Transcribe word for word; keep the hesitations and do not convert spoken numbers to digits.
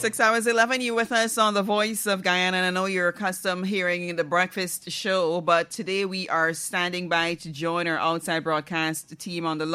Six hours, eleven. You with us on The Voice of Guyana. And I know you're accustomed hearing the breakfast show, but today we are standing by to join our outside broadcast team on the